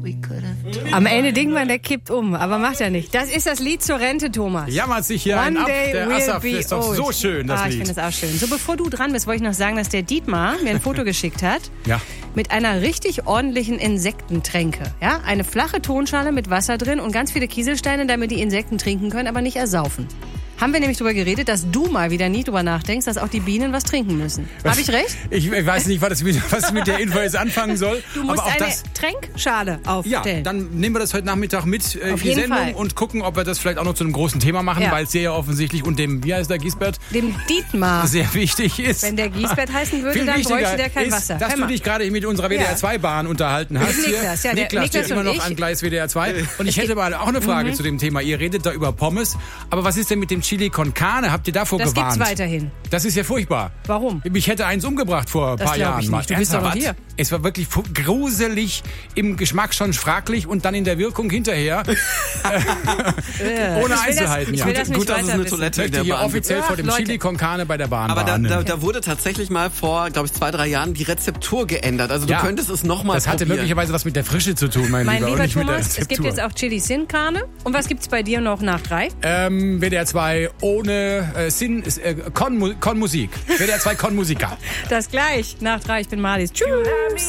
Am Ende denkt man, der kippt um, aber macht er nicht. Das ist das Lied zur Rente, Thomas. Jammert sich hier ein ab. Der Asaf ist doch so schön, das Lied. Ich finde das auch schön. So, bevor du dran bist, wollte ich noch sagen, dass der Dietmar mir ein Foto geschickt hat. Ja. Mit einer richtig ordentlichen Insektentränke. Ja? Eine flache Tonschale mit Wasser drin und ganz viele Kieselsteine, damit die Insekten trinken können, aber nicht ersaufen. Haben wir nämlich darüber geredet, dass du mal wieder nie drüber nachdenkst, dass auch die Bienen was trinken müssen. Habe ich recht? Ich weiß nicht, was ich mit der Info jetzt anfangen soll. Du musst aber auch eine Tränkschale aufstellen. Ja, dann nehmen wir das heute Nachmittag mit in die Sendung Fall. Und gucken, ob wir das vielleicht auch noch zu einem großen Thema machen, weil es sehr ja offensichtlich und dem, wie heißt der, Giesbert? Dem Dietmar. Sehr wichtig ist. Wenn der Giesbert heißen würde, Viel dann wichtiger bräuchte der kein ist, Wasser. dass du dich gerade mit unserer WDR-2-Bahn unterhalten hast. Niklas, ja, Niklas, der immer noch an Gleis WDR-2. Und ich hätte mal auch eine Frage zu dem Thema. Ihr redet da über Pommes, aber was ist denn mit dem Chili con Carne? Habt ihr davor gewarnt? Das gibt's weiterhin. Das ist ja furchtbar. Warum? Mich hätte eins umgebracht vor ein paar Jahren. Ich nicht. Du bist doch hier. Es war wirklich gruselig, im Geschmack schon fraglich und dann in der Wirkung hinterher. Ohne Einzelheiten. Ich will das nicht Gut, dass es eine wissen. Toilette in der Hier Bahn offiziell vor dem Leute. Chili con Carne bei der Bahn Aber warnen. da wurde tatsächlich mal vor, glaube ich, 2-3 Jahren die Rezeptur geändert. Also du könntest es nochmal probieren. Das hatte möglicherweise was mit der Frische zu tun, mein Lieber. Lieber und nicht mit der Thomas, es gibt Rezeptur. jetzt auch Chili Sin Carne. Und was gibt's bei dir noch nach 3? WDR 2 ohne Con Musik. WDR 2 Con Musica. Das gleich nach 3. Ich bin Marlies. Tschüss.